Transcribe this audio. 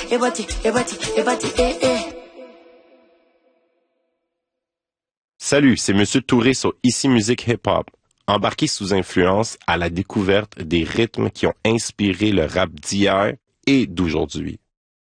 Salut, c'est Monsieur Touré sur Ici Musique Hip Hop. Embarqué sous influence à la découverte des rythmes qui ont inspiré le rap d'hier et d'aujourd'hui.